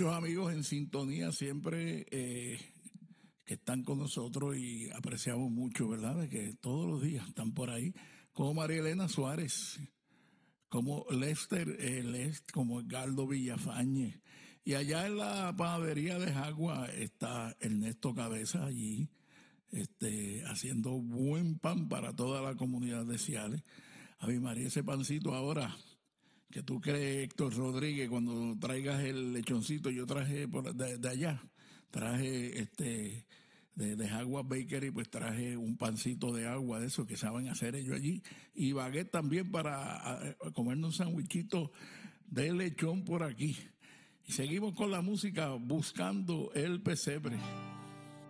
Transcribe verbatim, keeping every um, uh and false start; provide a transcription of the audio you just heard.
muchos amigos en sintonía siempre eh, que están con nosotros y apreciamos mucho, ¿verdad? De que todos los días están por ahí, como María Elena Suárez, como Lester, eh, Lest, como Edgardo Villafañe. Y allá en la panadería de Jagua está Ernesto Cabeza allí, este, haciendo buen pan para toda la comunidad de Ciales. A mi María, ese pancito ahora, que tú crees, Héctor Rodríguez, cuando traigas el lechoncito, yo traje por de, de allá, traje este de, de Jaguar Bakery, pues traje un pancito de agua de eso que saben hacer ellos allí, y baguette también para a, a comernos un sandwichito de lechón por aquí. Y seguimos con la música, buscando el pesebre.